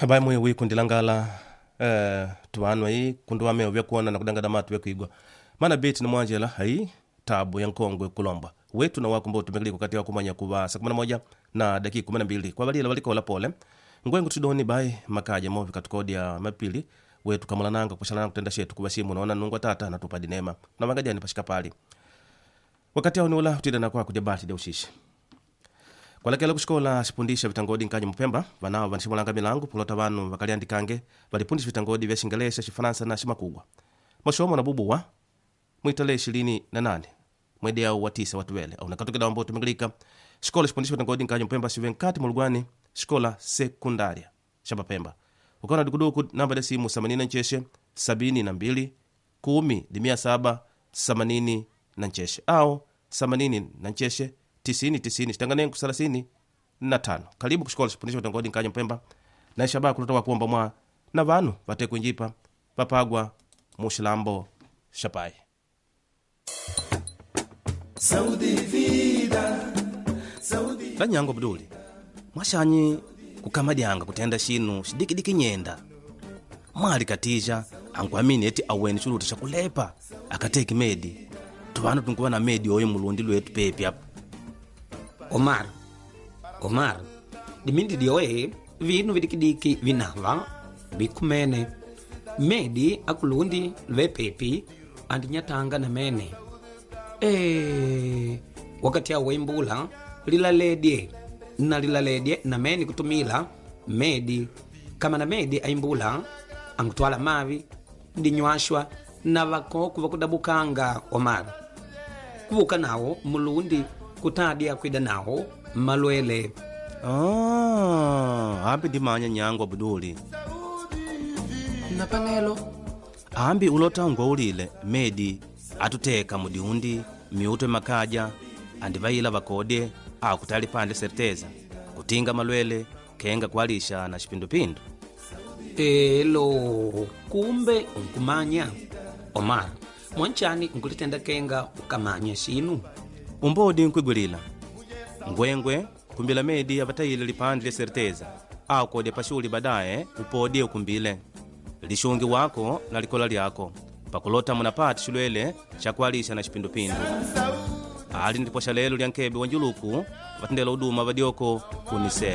Habai mwe wikundi langala tuwanu hii kunduwa meo vya kuona na kudanga damatu vya kuigwa. Mana beti na mwanjela hai tabu ya nkongwe kulomba. Wetu na wakumbo tumekili kukati wa kumanya kuwa saa 11 na dakika 12. Kwa walila waliko wala pole. Ngwengu tudoni bai makaja movi katukodi ya mapili. Wetu kamalananga kushalana kutenda shetu kuwa simu na nungwa tata na tupadi nema. Na magadia ni pashika pali. Wakati ya unula utida na kwa kujabati de ushishi. Kwa lakela kushikola sipundisha vitangodi nkanyi mpemba vanao vanishimulanga milangu pulota vanu vakaliandikange valipundisha vitangodi vya Shingalesha, Shifaransa na Shimakugwa. Mashomo na bubu wa mwitale 28 mwedi au wa 9 watu wele au nakatokeda wambo tumegilika shikola sipundisha vitangodi nkanyi mpemba sivenkati mulugwani shikola sekundaria shaba pemba ukona dukuduku namba de simu 80 ncheshe 72 10 780 ncheshe au 80 ncheshe 90 shitangane ku 35. Karibu kushikola sipundisha vitangodi nkanyi mpemba na shaba kulota wa kuomba mwa na vanu vate kunjipa papagwa mushilambo shapai Saudi vida Saudi Tanyango Abduli mwashanyi kukamadianga kutenda shinu shidikidiki nyenda mwali katija angwamini eti aweni chuluta shakulepa akateki medi tuvanu tunkuwa na medi oyo mulundi lwetu pepi hapo Omar dimindi dioe vinu vidikidiki vinava bikumene medi akulundi lwe pepi andinyatanga na mene wakati ya wembula lilaledye na meni kutumila medi kama na medi aimbula angutwala mavi ndinywashwa na vakoku vakudabukanga Omar kuvuka nawo mulundi kutadia kwida nawo malwele ambi dimanya nyango Abduli na panelo ambi ulotangwa ulile medi atuteka mudiundi miuto makaja andivaila vakode akutali pande serteza kutinga malwele kenga kwalisha na shipindupindu kumbe unkumanya Omar mwanchani nkulitenda kenga ukamanya shinu umbodi nkwigwilila ngwengwe kumbila medi avatayile lipande le serteza akode pashuli badaye upodie ukumbile lishungi wako na likola lyako pakulota munapati shulwele shakwalisha na shipindupindu ali ndipo shalelo lyankebe wanjuluku vatendela uduma vadioko kunise